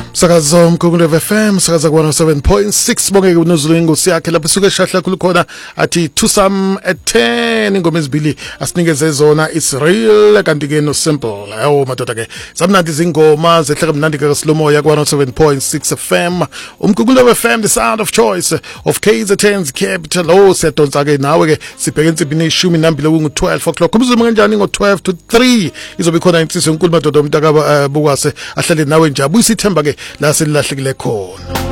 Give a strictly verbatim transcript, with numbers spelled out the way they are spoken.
Sakazo mkhululo F M sakaza one oh seven point six bonke kunozulu ingosi yakhe lapho suke shahla khulu khona athi to some at ten ingoma ezibili asinikeze zona it's real kanti ke no simple ayo madoda ke zamnandi izingoma zehleka mnandi ke silomoya ku one oh seven point six F M umkhululo F M the sound of choice of K Z N's capital oh siyadonsa ke nawe ke sibheke insibini ishumi nambili kungu twelve o'clock kumzuma kanjani ngo twelve to three izobe khona insizwe enkulu madoda umntaka bukwase ahlale nawe nje abuyisa ithemba ke la selilahlekile khona.